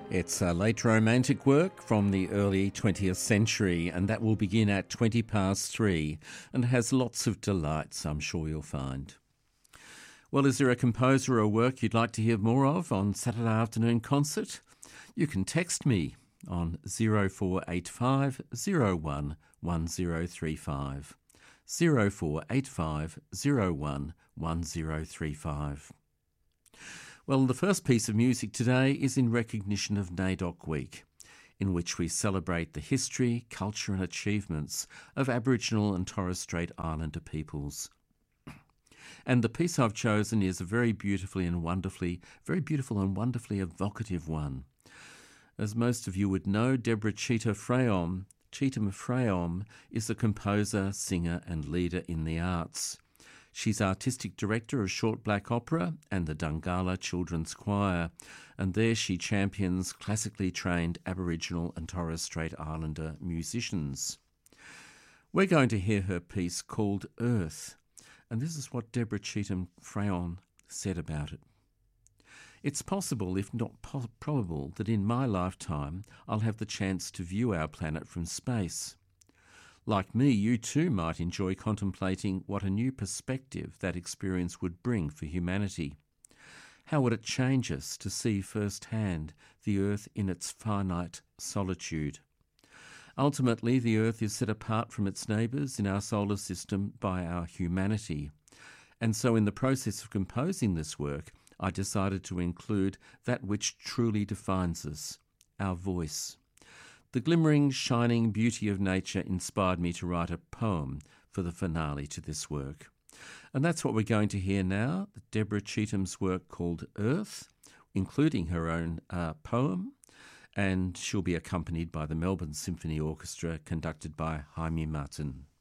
It's a late romantic work from the early 20th century, and that will begin at 3:20 and has lots of delights, I'm sure you'll find. Well, is there a composer or work you'd like to hear more of on Saturday afternoon concert? You can text me on 0485 01 1035. 0485 01 1035. Well, the first piece of music today is in recognition of NAIDOC Week, in which we celebrate the history, culture and achievements of Aboriginal and Torres Strait Islander peoples. And the piece I've chosen is a very beautiful and wonderfully evocative one. As most of you would know, Deborah Cheetham Freyom is a composer, singer and leader in the arts. She's artistic director of Short Black Opera and the Dungala Children's Choir, and there she champions classically trained Aboriginal and Torres Strait Islander musicians. We're going to hear her piece called Earth, and this is what Deborah Cheetham Freyom said about it. It's possible, if not probable, that in my lifetime I'll have the chance to view our planet from space. Like me, you too might enjoy contemplating what a new perspective that experience would bring for humanity. How would it change us to see firsthand the Earth in its finite solitude? Ultimately, the Earth is set apart from its neighbours in our solar system by our humanity. And so in the process of composing this work, I decided to include that which truly defines us, our voice. The glimmering, shining beauty of nature inspired me to write a poem for the finale to this work. And that's what we're going to hear now, Deborah Cheetham's work called Earth, including her own poem, and she'll be accompanied by the Melbourne Symphony Orchestra conducted by Jaime Martin.